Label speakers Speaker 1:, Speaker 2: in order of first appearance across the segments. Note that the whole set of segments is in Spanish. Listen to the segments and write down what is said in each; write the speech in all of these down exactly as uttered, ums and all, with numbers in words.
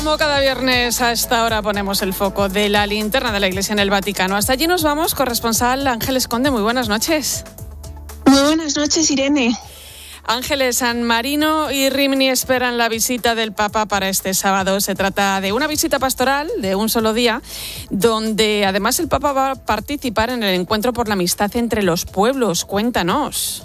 Speaker 1: Como cada viernes a esta hora ponemos el foco de la linterna de la Iglesia en el Vaticano. Hasta allí nos vamos, corresponsal Ángeles Conde. Muy buenas noches.
Speaker 2: Muy buenas noches, Irene.
Speaker 1: Ángeles, San Marino y Rímini esperan la visita del Papa para este sábado. Se trata de una visita pastoral de un solo día, donde además el Papa va a participar en el encuentro por la amistad entre los pueblos. Cuéntanos.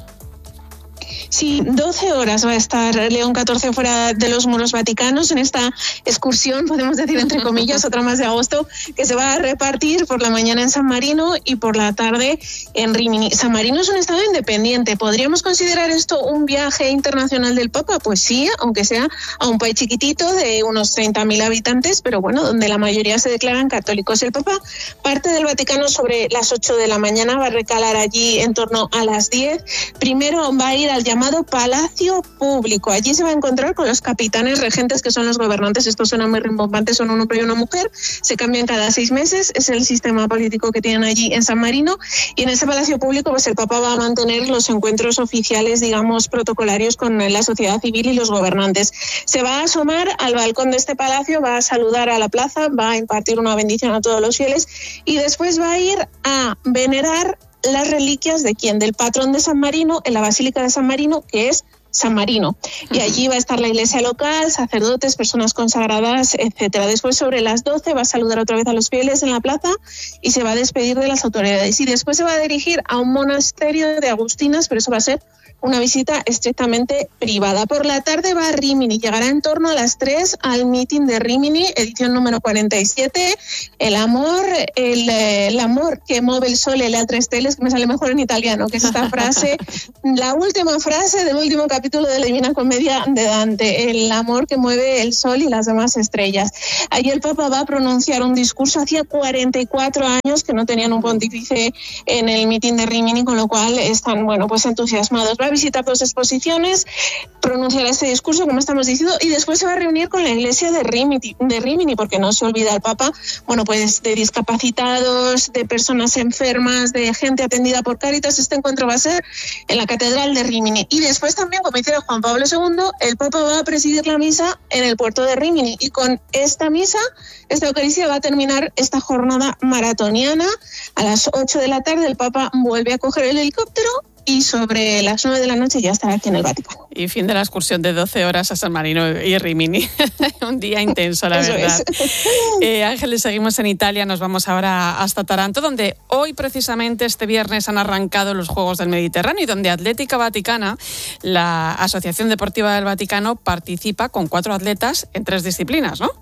Speaker 2: Sí, doce horas va a estar León catorce fuera de los muros vaticanos en esta excursión, podemos decir entre comillas, otra más de agosto, que se va a repartir por la mañana en San Marino y por la tarde en Rímini. San Marino es un estado independiente. ¿Podríamos considerar esto un viaje internacional del Papa? Pues sí, aunque sea a un país chiquitito de unos treinta mil habitantes, pero bueno, donde la mayoría se declaran católicos. El Papa parte del Vaticano sobre las ocho de la mañana, va a recalar allí en torno a las diez. Primero va a ir al llamado Palacio Público. Allí se va a encontrar con los capitanes regentes, que son los gobernantes. Esto suena muy rimbombante, son un hombre y una mujer. Se cambian cada seis meses. Es el sistema político que tienen allí en San Marino. Y en ese Palacio Público, pues el Papa va a mantener los encuentros oficiales, digamos, protocolarios con la sociedad civil y los gobernantes. Se va a asomar al balcón de este palacio, va a saludar a la plaza, va a impartir una bendición a todos los fieles y después va a ir a venerar las reliquias de quién, del patrón de San Marino, en la Basílica de San Marino, que es San Marino. Y allí va a estar la iglesia local, sacerdotes, personas consagradas, etcétera. Después, sobre las doce, va a saludar otra vez a los fieles en la plaza y se va a despedir de las autoridades. Y después se va a dirigir a un monasterio de agustinas, pero eso va a ser una visita estrictamente privada. Por la tarde va a Rímini, llegará en torno a las tres al meeting de Rímini, edición número cuarenta y siete. El amor, el, el amor que mueve el sol, el a tres teles, que me sale mejor en italiano, que es esta frase, la última frase del último capítulo de la Divina Comedia de Dante, el amor que mueve el sol y las demás estrellas. Allí el Papa va a pronunciar un discurso. Hacía cuarenta y cuatro años que no tenían un pontífice en el meeting de Rímini, con lo cual están, bueno, pues entusiasmados. Va a visitar dos exposiciones, pronunciará este discurso, como estamos diciendo, y después se va a reunir con la iglesia de Rímini, de Rímini, porque no se olvida el Papa, bueno, pues de discapacitados, de personas enfermas, de gente atendida por Cáritas. Este encuentro va a ser en la Catedral de Rímini. Y después también, como hiciera Juan Pablo segundo, el Papa va a presidir la misa en el puerto de Rímini. Y con esta misa, esta Eucaristía, va a terminar esta jornada maratoniana. A las ocho de la tarde el Papa vuelve a coger el helicóptero y sobre las nueve de la noche ya estará aquí en el Vaticano.
Speaker 1: Y fin de la excursión de doce horas a San Marino y Rímini. Un día intenso, la
Speaker 2: Eso
Speaker 1: verdad.
Speaker 2: Es.
Speaker 1: Eh, Ángeles, seguimos en Italia, nos vamos ahora hasta Taranto, donde hoy precisamente este viernes han arrancado los Juegos del Mediterráneo y donde Atlética Vaticana, la Asociación Deportiva del Vaticano, participa con cuatro atletas en tres disciplinas, ¿no?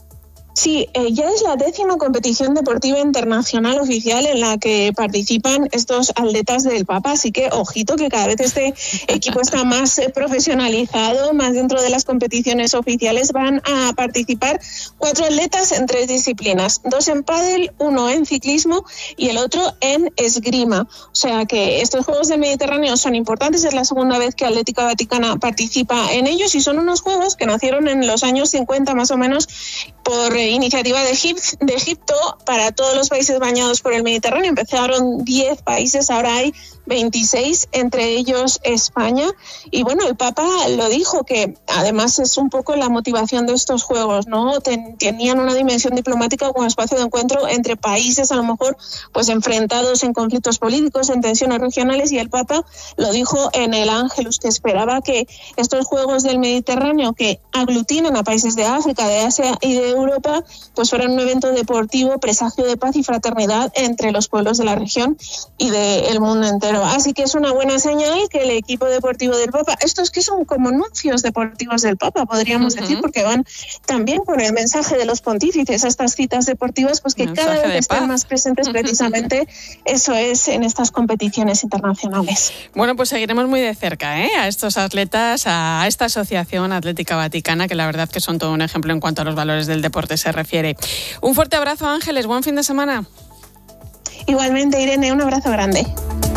Speaker 2: Sí, eh, ya es la décima competición deportiva internacional oficial en la que participan estos atletas del Papa, así que ojito que cada vez este equipo está más eh, profesionalizado, más dentro de las competiciones oficiales. Van a participar cuatro atletas en tres disciplinas, dos en pádel, uno en ciclismo y el otro en esgrima. O sea que estos Juegos del Mediterráneo son importantes, es la segunda vez que Atlética Vaticana participa en ellos y son unos Juegos que nacieron en los años cincuenta más o menos por eh, iniciativa de, Egip- de Egipto para todos los países bañados por el Mediterráneo. Empezaron diez países, ahora hay veintiséis, entre ellos España. Y bueno, el Papa lo dijo, que además es un poco la motivación de estos Juegos, ¿no? Ten, tenían una dimensión diplomática como espacio de encuentro entre países, a lo mejor pues enfrentados en conflictos políticos, en tensiones regionales, y el Papa lo dijo en el Ángelus, que esperaba que estos Juegos del Mediterráneo, que aglutinan a países de África, de Asia y de Europa, pues fueran un evento deportivo, presagio de paz y fraternidad entre los pueblos de la región y del mundo entero. Así que es una buena señal que el equipo deportivo del Papa, estos que son como nuncios deportivos del Papa, podríamos uh-huh. decir, porque van también con el mensaje de los pontífices a estas citas deportivas, pues que mensaje cada vez estén más presentes precisamente, eso es, en estas competiciones internacionales.
Speaker 1: Bueno, pues seguiremos muy de cerca ¿eh? a estos atletas, a esta Asociación Atlética Vaticana, que la verdad que son todo un ejemplo en cuanto a los valores del deporte se refiere. Un fuerte abrazo, Ángeles, buen fin de semana.
Speaker 2: Igualmente, Irene, un abrazo grande.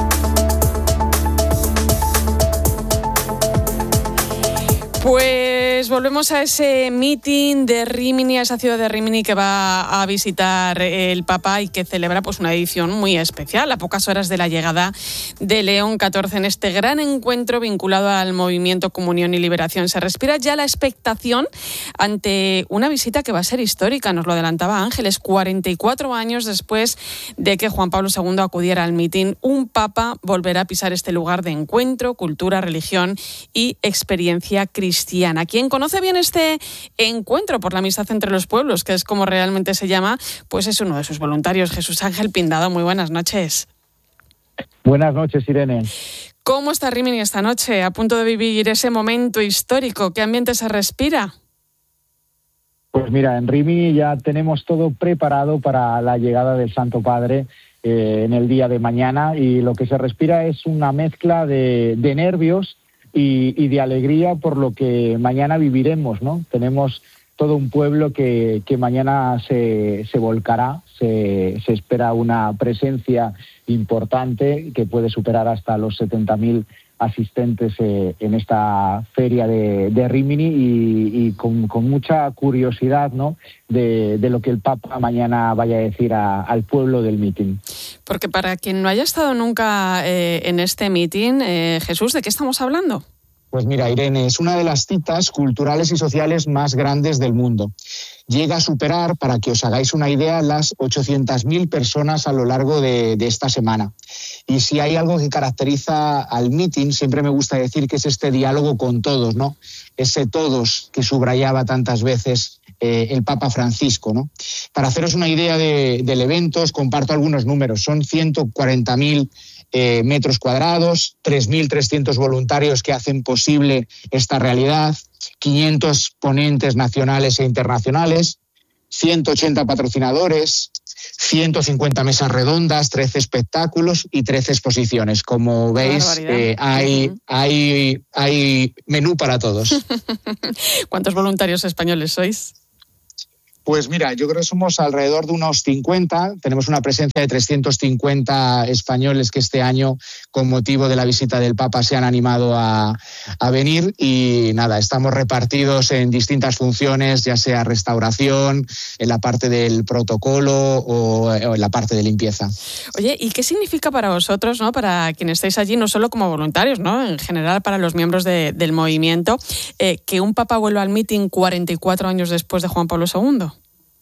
Speaker 1: Pues Pues volvemos a ese meeting de Rímini, a esa ciudad de Rímini que va a visitar el Papa y que celebra pues una edición muy especial, a pocas horas de la llegada de León catorce en este gran encuentro vinculado al movimiento Comunión y Liberación. Se respira ya la expectación ante una visita que va a ser histórica, nos lo adelantaba Ángeles, cuarenta y cuatro años después de que Juan Pablo segundo acudiera al meeting. Un Papa volverá a pisar este lugar de encuentro, cultura, religión y experiencia cristiana. Quien conoce bien este encuentro por la amistad entre los pueblos, que es como realmente se llama, pues es uno de sus voluntarios, Jesús Ángel Pindado. Muy buenas noches.
Speaker 3: Buenas noches, Irene.
Speaker 1: ¿Cómo está Rímini esta noche, a punto de vivir ese momento histórico? ¿Qué ambiente se respira?
Speaker 3: Pues mira, en Rímini ya tenemos todo preparado para la llegada del Santo Padre eh, en el día de mañana, y lo que se respira es una mezcla de, de nervios Y, y de alegría por lo que mañana viviremos, ¿no? Tenemos todo un pueblo que, que mañana se, se volcará, se, se espera una presencia importante que puede superar hasta los setenta mil asistentes eh, en esta feria de, de Rímini, y, y con, con mucha curiosidad, ¿no?, de, de lo que el Papa mañana vaya a decir a, al pueblo del mitin.
Speaker 1: Porque para quien no haya estado nunca eh, en este mitin, eh, Jesús, ¿de qué estamos hablando?
Speaker 4: Pues mira, Irene, es una de las citas culturales y sociales más grandes del mundo. Llega a superar, para que os hagáis una idea, las ochocientas mil personas a lo largo de, de esta semana. Y si hay algo que caracteriza al meeting, siempre me gusta decir que es este diálogo con todos, ¿no? Ese todos que subrayaba tantas veces eh, el Papa Francisco, ¿no? Para haceros una idea de, del evento, os comparto algunos números. Son ciento cuarenta mil eh, metros cuadrados, tres mil trescientos voluntarios que hacen posible esta realidad, quinientos ponentes nacionales e internacionales, ciento ochenta patrocinadores, ciento cincuenta mesas redondas, trece espectáculos y trece exposiciones. Como veis, eh, hay, uh-huh. hay, hay menú para todos.
Speaker 1: ¿Cuántos voluntarios españoles sois?
Speaker 4: Pues mira, yo creo que somos alrededor de unos cincuenta. Tenemos una presencia de trescientos cincuenta españoles que este año, con motivo de la visita del Papa, se han animado a, a venir. Y nada, estamos repartidos en distintas funciones, ya sea restauración, en la parte del protocolo o, o en la parte de limpieza.
Speaker 1: Oye, ¿y qué significa para vosotros, ¿no?, para quienes estáis allí, no solo como voluntarios, ¿no?, en general para los miembros de, del movimiento, eh, que un Papa vuelva al mitin cuarenta y cuatro años después de Juan Pablo segundo?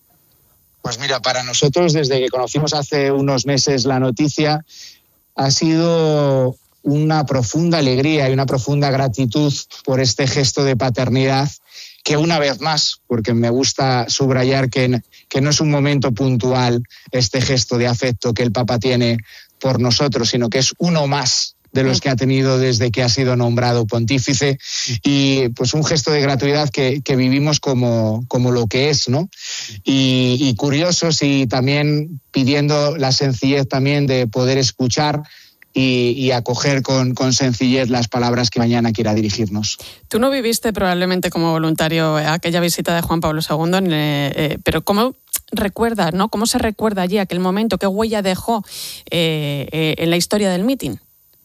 Speaker 4: Pues mira, para nosotros, desde que conocimos hace unos meses la noticia, ha sido una profunda alegría y una profunda gratitud por este gesto de paternidad, que una vez más, porque me gusta subrayar que, que no es un momento puntual este gesto de afecto que el Papa tiene por nosotros, sino que es uno más de los que ha tenido desde que ha sido nombrado pontífice, y pues un gesto de gratuidad que, que vivimos como, como lo que es, ¿no? Y, y curiosos, y también pidiendo la sencillez también de poder escuchar y, y acoger con, con sencillez las palabras que mañana quiera dirigirnos.
Speaker 1: Tú no viviste probablemente como voluntario aquella visita de Juan Pablo segundo, en, eh, pero ¿cómo recuerdas, ¿no? ¿Cómo se recuerda allí aquel momento? ¿Qué huella dejó eh, eh, en la historia del mitin?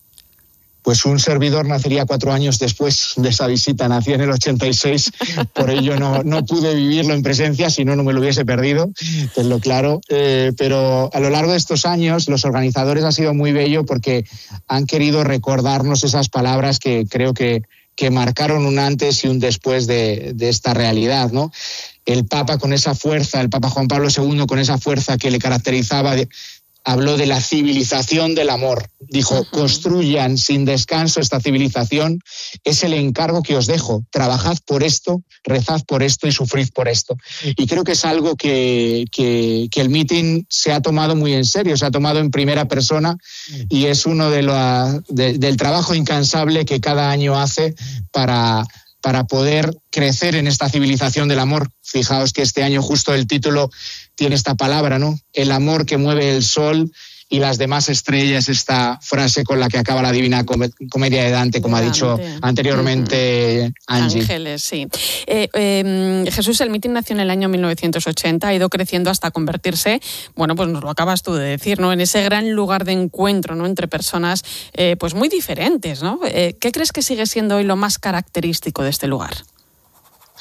Speaker 4: Pues un servidor nacería cuatro años después de esa visita, nací en el ochenta y seis, por ello no, no pude vivirlo en presencia, si no, no me lo hubiese perdido, tenlo claro. Eh, pero a lo largo de estos años, los organizadores ha sido muy bello porque han querido recordarnos esas palabras que creo que, que marcaron un antes y un después de, de esta realidad, ¿no? El Papa con esa fuerza, el Papa Juan Pablo segundo con esa fuerza que le caracterizaba, de, habló de la civilización del amor. Dijo, construyan sin descanso esta civilización, es el encargo que os dejo. Trabajad por esto, rezad por esto y sufrid por esto. Y creo que es algo que, que, que el meeting se ha tomado muy en serio, se ha tomado en primera persona, y es uno de los de, del trabajo incansable que cada año hace para... para poder crecer en esta civilización del amor. Fijaos que este año justo el título tiene esta palabra, ¿no? El amor que mueve el sol y las demás estrellas, esta frase con la que acaba la Divina Comedia de Dante, como de ha dicho Dante. anteriormente uh-huh. Angie.
Speaker 1: Ángeles, sí. Eh, eh, Jesús, el mitin nació en el año mil novecientos ochenta, ha ido creciendo hasta convertirse, bueno, pues nos lo acabas tú de decir, ¿no?, en ese gran lugar de encuentro, ¿no?, entre personas eh, pues muy diferentes, ¿no? Eh, ¿Qué crees que sigue siendo hoy lo más característico de este lugar?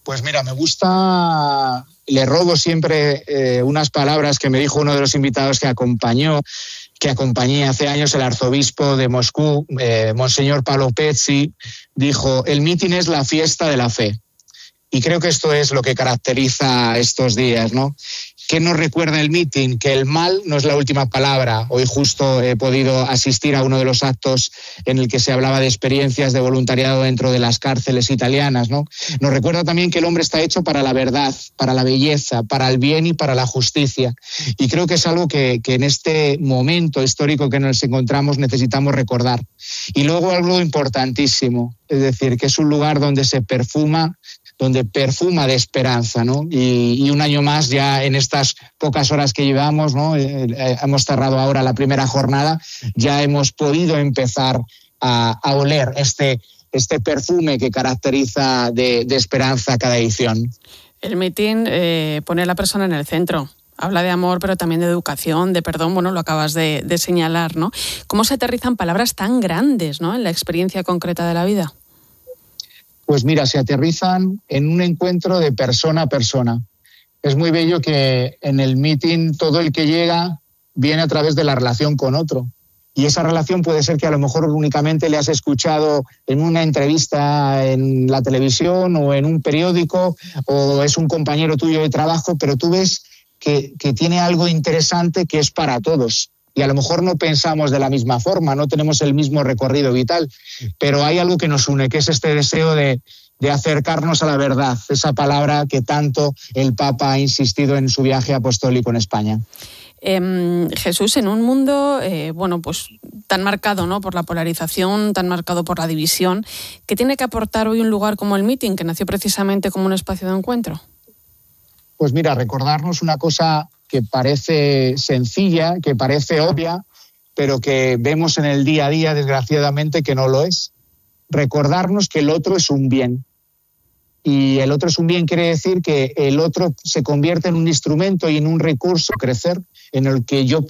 Speaker 4: Pues mira, me gusta, le robo siempre eh, unas palabras que me dijo uno de los invitados que acompañó, que acompañé hace años, el arzobispo de Moscú, eh, Monseñor Paolo Pezzi, dijo: el mitin es la fiesta de la fe. Y creo que esto es lo que caracteriza estos días, ¿no? ¿Qué nos recuerda el mitin? Que el mal no es la última palabra. Hoy justo he podido asistir a uno de los actos en el que se hablaba de experiencias de voluntariado dentro de las cárceles italianas, ¿no? Nos recuerda también que el hombre está hecho para la verdad, para la belleza, para el bien y para la justicia. Y creo que es algo que, que en este momento histórico que nos encontramos necesitamos recordar. Y luego algo importantísimo, es decir, que es un lugar donde se perfuma donde perfuma de esperanza, ¿no? Y, y un año más ya en estas pocas horas que llevamos, ¿no? Eh, eh, hemos cerrado ahora la primera jornada, ya hemos podido empezar a, a oler este, este perfume que caracteriza de, de esperanza cada edición.
Speaker 1: El mitin eh, pone a la persona en el centro. Habla de amor, pero también de educación, de perdón, bueno, lo acabas de, de señalar, ¿no? ¿Cómo se aterrizan palabras tan grandes, ¿no?, en la experiencia concreta de la vida?
Speaker 4: Pues mira, se aterrizan en un encuentro de persona a persona. Es muy bello que en el meeting todo el que llega viene a través de la relación con otro. Y esa relación puede ser que a lo mejor únicamente le has escuchado en una entrevista en la televisión o en un periódico, o es un compañero tuyo de trabajo, pero tú ves que, que tiene algo interesante que es para todos. Y a lo mejor no pensamos de la misma forma, no tenemos el mismo recorrido vital, pero hay algo que nos une, que es este deseo de, de acercarnos a la verdad, esa palabra que tanto el Papa ha insistido en su viaje apostólico en España.
Speaker 1: Eh, Jesús, en un mundo eh, bueno, pues tan marcado, ¿no?, por la polarización, tan marcado por la división, ¿qué tiene que aportar hoy un lugar como el meeting, que nació precisamente como un espacio de encuentro?
Speaker 4: Pues mira, recordarnos una cosa que parece sencilla, que parece obvia, pero que vemos en el día a día, desgraciadamente, que no lo es. Recordarnos que el otro es un bien. Y el otro es un bien quiere decir que el otro se convierte en un instrumento y en un recurso a crecer, en el que yo